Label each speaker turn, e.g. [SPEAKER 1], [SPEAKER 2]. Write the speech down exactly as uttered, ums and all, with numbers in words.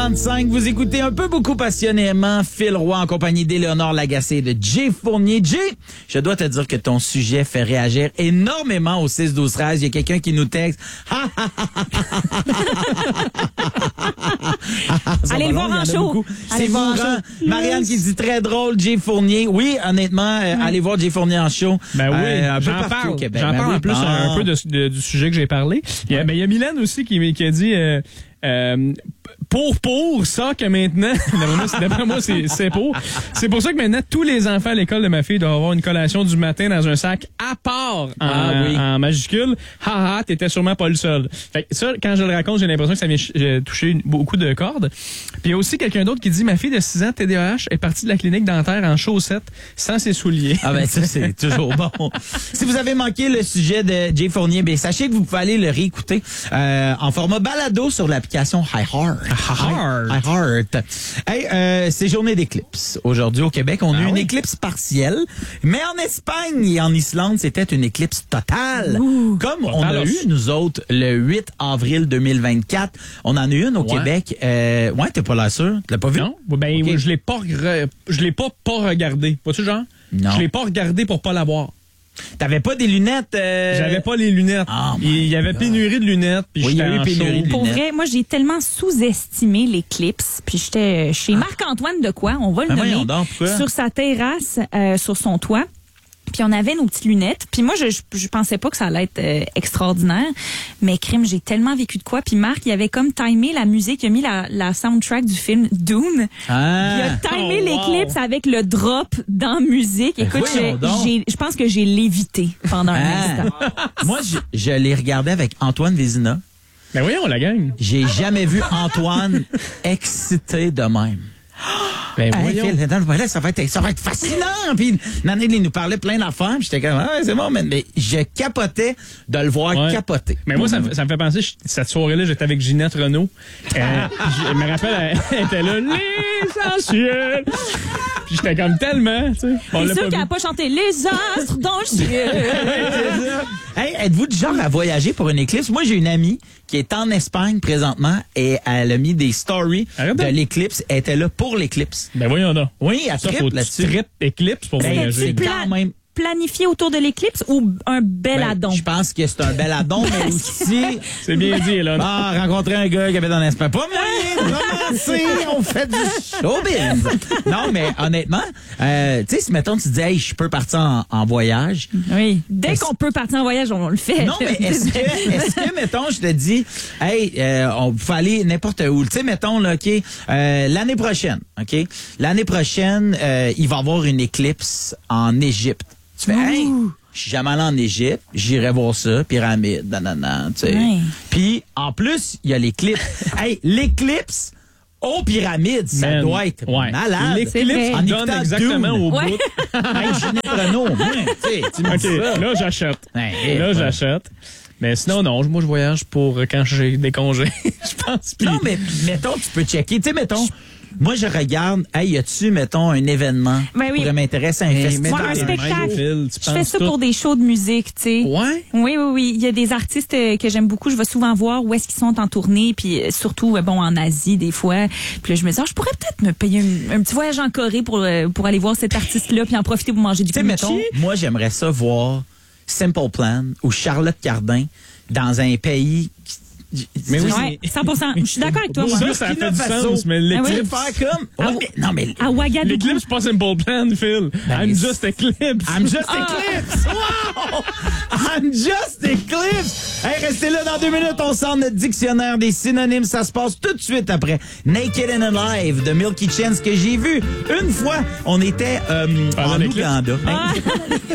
[SPEAKER 1] trente-cinq, vous écoutez un peu beaucoup passionnément Phil Roy en compagnie d'Éléonore Lagacé et de Jay Fournier. Jay, je dois te dire que ton sujet fait réagir énormément au six douze treize. Il y a quelqu'un qui nous texte.
[SPEAKER 2] Allez le voir en show.
[SPEAKER 1] C'est bon. Marianne qui dit très drôle, Jay Fournier. Oui, honnêtement, euh, allez voir Jay Fournier en show.
[SPEAKER 3] Ben oui,
[SPEAKER 1] euh,
[SPEAKER 3] j'en parle.
[SPEAKER 1] Québec.
[SPEAKER 3] J'en
[SPEAKER 1] ben
[SPEAKER 3] parle
[SPEAKER 1] oui,
[SPEAKER 3] en plus
[SPEAKER 1] bon.
[SPEAKER 3] un peu de, de, du sujet que j'ai parlé. Il y a, ben, il y a Mylène aussi qui, qui a dit euh, euh, pour pour ça que maintenant, d'après moi, c'est, d'après moi, c'est, c'est pour. C'est pour ça que maintenant, tous les enfants à l'école de ma fille doivent avoir une collation du matin dans un sac à part en,
[SPEAKER 1] Ah, oui.
[SPEAKER 3] en majuscule. Ha ha, t'étais sûrement pas le seul. Fait que ça, quand je le raconte, j'ai l'impression que ça vient ch- toucher beaucoup de cordes. Puis il y a aussi quelqu'un d'autre qui dit, ma fille de six ans, T D A H, est partie de la clinique dentaire en chaussettes, sans ses souliers.
[SPEAKER 1] Ah ben ça, c'est toujours bon. Si vous avez manqué le sujet de Jay Fournier, ben sachez que vous pouvez aller le réécouter euh, en format balado sur l'application iHeart.
[SPEAKER 3] iHeart.
[SPEAKER 1] iHeart. Hey, euh, c'est journée d'éclipse. Aujourd'hui au Québec, on a eu
[SPEAKER 3] Ah
[SPEAKER 1] une
[SPEAKER 3] oui?
[SPEAKER 1] éclipse partielle, mais en Espagne et en Islande, c'était une éclipse totale.
[SPEAKER 2] Ouh.
[SPEAKER 1] Comme on a
[SPEAKER 3] Totalos.
[SPEAKER 1] eu, nous autres, le huit avril deux mille vingt-quatre, on en a eu une au
[SPEAKER 3] Ouais.
[SPEAKER 1] Québec. Euh, ouais, t'es pas là sûr? Tu l'as pas vu?
[SPEAKER 3] Non? Ben,
[SPEAKER 1] Ok.
[SPEAKER 3] je l'ai pas, re- je l'ai pas pas regardé. Vois-tu, genre?
[SPEAKER 1] Non.
[SPEAKER 3] Je l'ai pas regardé pour pas l'avoir.
[SPEAKER 1] T'avais pas des lunettes? euh,
[SPEAKER 3] J'avais pas les lunettes.
[SPEAKER 1] Oh my
[SPEAKER 3] il y avait
[SPEAKER 1] God.
[SPEAKER 3] pénurie de lunettes. Puis
[SPEAKER 1] Oui, il y a
[SPEAKER 3] j'étais
[SPEAKER 1] eu
[SPEAKER 3] en
[SPEAKER 1] pénurie
[SPEAKER 3] show.
[SPEAKER 1] de
[SPEAKER 2] Pour
[SPEAKER 1] lunettes.
[SPEAKER 2] vrai, moi, j'ai tellement sous-estimé l'éclipse. Puis j'étais chez Marc-Antoine de quoi, on va le
[SPEAKER 1] Ben
[SPEAKER 2] nommer,
[SPEAKER 1] voyons donc, pourquoi?
[SPEAKER 2] sur sa terrasse, euh, sur son toit. Puis on avait nos petites lunettes. Puis moi, je, je, je pensais pas que ça allait être euh, extraordinaire. Mais crime, j'ai tellement vécu de quoi. Puis Marc, il avait comme timé la musique. Il a mis la, la soundtrack du film Dune.
[SPEAKER 1] Ah.
[SPEAKER 2] Il a timé
[SPEAKER 3] Oh, wow.
[SPEAKER 2] l'éclipse avec le drop dans musique. Écoute,
[SPEAKER 1] voyons
[SPEAKER 2] je,
[SPEAKER 1] donc.
[SPEAKER 2] j'ai- je pense que j'ai lévité pendant un
[SPEAKER 1] Ah.
[SPEAKER 2] instant.
[SPEAKER 1] Moi, je, je l'ai regardé avec Antoine Vézina.
[SPEAKER 3] Ben voyons, la gang.
[SPEAKER 1] J'ai jamais vu Antoine excité de même.
[SPEAKER 3] Ben
[SPEAKER 1] Hey,
[SPEAKER 3] voyons.
[SPEAKER 1] Phil, attends, voilà, ça va être, ça va être fascinant. Puis, Nanel, il nous parlait plein d'affaires. Puis j'étais comme, ah, c'est bon, mais, mais je capotais de le voir
[SPEAKER 3] Ouais.
[SPEAKER 1] capoter.
[SPEAKER 3] Mais moi, ça, me- ça me fait penser, je- cette soirée-là, j'étais avec Ginette Renault. Euh, je me rappelle, elle était là, l'essentiel. Puis j'étais comme tellement, tu sais. On
[SPEAKER 2] C'est
[SPEAKER 3] l'a
[SPEAKER 2] sûr
[SPEAKER 3] pas
[SPEAKER 2] qu'elle
[SPEAKER 3] vu.
[SPEAKER 2] n'a pas chanté les astres dans le ciel.
[SPEAKER 1] Hey, êtes-vous du genre à voyager pour une éclipse? Moi, j'ai une amie qui est en Espagne présentement et elle a mis des stories
[SPEAKER 3] Arrête
[SPEAKER 1] de
[SPEAKER 3] donc.
[SPEAKER 1] l'éclipse. Elle était là pour l'éclipse.
[SPEAKER 3] Ben voyons donc.
[SPEAKER 1] Oui, elle
[SPEAKER 3] Ça,
[SPEAKER 1] trippe
[SPEAKER 3] faut que tu
[SPEAKER 1] là-dessus.
[SPEAKER 3] tripes éclipse pour
[SPEAKER 1] Ben,
[SPEAKER 3] voyager.
[SPEAKER 1] c'est
[SPEAKER 2] Pla-
[SPEAKER 1] quand même...
[SPEAKER 2] Planifié autour de l'éclipse ou un bel
[SPEAKER 1] Ben,
[SPEAKER 2] adon?
[SPEAKER 1] je pense que c'est un bel addon, mais aussi...
[SPEAKER 3] C'est bien dit, là.
[SPEAKER 1] Ah, rencontrer un gars qui habite en Espagne. Pas moyen de romancer, on fait du showbiz. Non, mais honnêtement, euh, tu sais, si mettons, tu te dis, hey, je peux partir en, en voyage.
[SPEAKER 2] Oui. Dès
[SPEAKER 1] Est-ce-
[SPEAKER 2] qu'on peut partir en voyage, on le fait.
[SPEAKER 1] Non, mais est-ce que, est-ce que, mettons, je te dis, hey, euh, on faut aller n'importe où. Tu sais, mettons, là, OK, euh, l'année prochaine, OK? L'année prochaine, euh, il va y avoir une éclipse en Égypte. Tu fais, hey, je suis jamais allé en Égypte, j'irai voir ça, pyramide, nanana, tu sais.
[SPEAKER 2] Ouais.
[SPEAKER 1] Puis, en plus, il y a l'éclipse. Hey, l'éclipse aux pyramides, ça
[SPEAKER 3] Man,
[SPEAKER 1] doit être
[SPEAKER 3] ouais.
[SPEAKER 1] malade.
[SPEAKER 2] C'est vrai.
[SPEAKER 1] En
[SPEAKER 3] donne
[SPEAKER 1] écoutant
[SPEAKER 3] exactement
[SPEAKER 1] Dune.
[SPEAKER 3] au
[SPEAKER 2] Ouais.
[SPEAKER 3] bout.
[SPEAKER 1] Hey, Ginette Renault, moi, tu sais, tu me
[SPEAKER 3] OK,
[SPEAKER 1] dis ça.
[SPEAKER 3] là, j'achète.
[SPEAKER 1] Hey,
[SPEAKER 3] Là,
[SPEAKER 1] ouais.
[SPEAKER 3] j'achète. Mais sinon, non, moi, je voyage pour quand j'ai des congés, je pense. Puis-
[SPEAKER 1] Non, mais mettons, tu peux checker. Tu sais, mettons, moi, je regarde, hey, y a-tu, mettons, un événement
[SPEAKER 2] Ben
[SPEAKER 1] qui
[SPEAKER 2] oui.
[SPEAKER 1] pourrait m'intéresser à un
[SPEAKER 3] Hey,
[SPEAKER 1] festival?
[SPEAKER 2] Ouais, un
[SPEAKER 3] mais
[SPEAKER 2] spectacle.
[SPEAKER 3] Phil, tu
[SPEAKER 2] Je fais
[SPEAKER 3] penses
[SPEAKER 2] ça
[SPEAKER 3] tout.
[SPEAKER 2] pour des shows de musique, tu sais.
[SPEAKER 3] Ouais?
[SPEAKER 2] Oui, oui, oui. Il y a des artistes euh, que j'aime beaucoup. Je vais souvent voir où est-ce qu'ils sont en tournée, puis euh, surtout, euh, bon, en Asie, des fois. Puis là, je me dis, ah, je pourrais peut-être me payer un, un petit voyage en Corée pour, euh, pour aller voir cet artiste-là, puis en profiter pour manger du
[SPEAKER 1] Tu sais, mettons,
[SPEAKER 2] kimchi.
[SPEAKER 1] moi, j'aimerais ça voir Simple Plan ou Charlotte Cardin dans un pays... qui-
[SPEAKER 3] Mais oui,
[SPEAKER 2] Ouais, cent pour cent. Je suis d'accord avec toi, moi.
[SPEAKER 3] Ça, ça fait du
[SPEAKER 1] Burkina Faso.
[SPEAKER 3] sens, mais
[SPEAKER 2] Ah oui.
[SPEAKER 1] Tu veux
[SPEAKER 3] l'éclipse...
[SPEAKER 1] faire comme...
[SPEAKER 2] Ah,
[SPEAKER 1] Ouais, mais- non, mais...
[SPEAKER 2] À Ouagadougou.
[SPEAKER 3] L'éclipse, c'est pas Simple Plan, Phil. I'm
[SPEAKER 1] c'est-
[SPEAKER 3] just eclipse.
[SPEAKER 1] I'm just
[SPEAKER 2] Ah.
[SPEAKER 1] eclipse! Wow! I'm just eclipse! Hey, restez là dans deux minutes, on sort notre dictionnaire des synonymes. Ça se passe tout de suite après Naked and Alive de Milky Chance que j'ai vu une fois. On était euh,
[SPEAKER 3] Pendant
[SPEAKER 1] en
[SPEAKER 3] l'éclipse?
[SPEAKER 1] Ouganda.
[SPEAKER 2] Ah.